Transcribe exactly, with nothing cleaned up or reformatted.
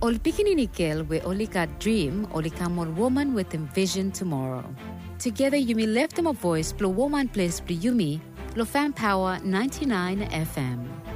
Ol Pikini we only got dream, only come on woman with envision tomorrow. Together you may lift them a voice, blow woman place, blow yumi, lo fan power ninety-nine F M.